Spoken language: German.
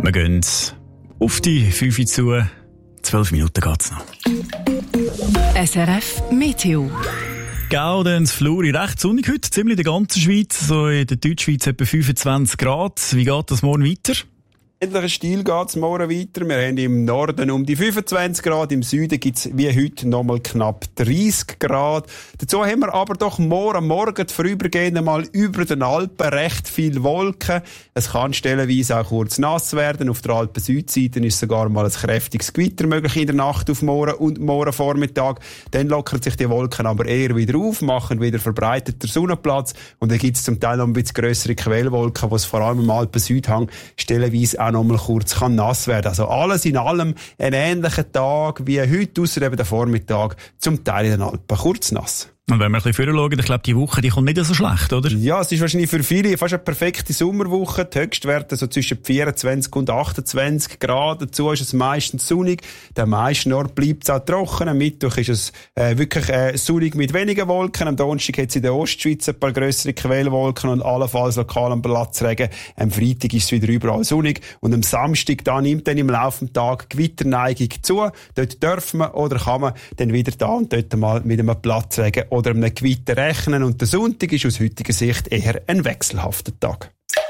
Wir gehen auf die 5 Uhr zu. 12 Minuten geht's noch. SRF Meteo. Gaudenz, Fluri, recht sonnig heute, ziemlich in der ganzen Schweiz. So in der Deutschschweiz etwa 25 Grad. Wie geht das morgen weiter? Ähnlicher Stil geht's morgen weiter. Wir haben im Norden um die 25 Grad, im Süden gibt's wie heute nochmal knapp 30 Grad. Dazu haben wir aber doch morgen vorübergehend mal über den Alpen recht viel Wolken. Es kann stellenweise auch kurz nass werden. Auf der Alpen-Südseite ist sogar mal ein kräftiges Gewitter möglich in der Nacht auf morgen und morgen Vormittag. Dann lockern sich die Wolken aber eher wieder auf, machen wieder verbreiteter Sonnenplatz und dann gibt's zum Teil noch ein bisschen grössere Quellwolken, die es vor allem im Alpen-Südhang stellenweise auch noch mal kurz kann nass werden. Also alles in allem ein ähnlicher Tag wie heute, ausser eben der Vormittag, zum Teil in den Alpen kurz nass. Und wenn wir ein bisschen vorher schauen, ich glaube, die Woche, die kommt nicht so schlecht, oder? Ja, es ist wahrscheinlich für viele fast eine perfekte Sommerwoche. Die Höchstwerte so zwischen 24 und 28 Grad. Dazu ist es meistens sonnig. Der meisten Ort bleibt es auch trocken. Am Mittwoch ist es wirklich sonnig mit wenigen Wolken. Am Donnerstag hat es in der Ostschweiz ein paar grössere Quellwolken und allenfalls lokalen Platzregen. Am Freitag ist es wieder überall sonnig. Und am Samstag da nimmt dann im Laufe des Tages Gewitterneigung zu. Dort dürfen wir oder kann man dann wieder da und dort mal mit einem Platzregen oder einem Gewitter rechnen. Und der Sonntag ist aus heutiger Sicht eher ein wechselhafter Tag.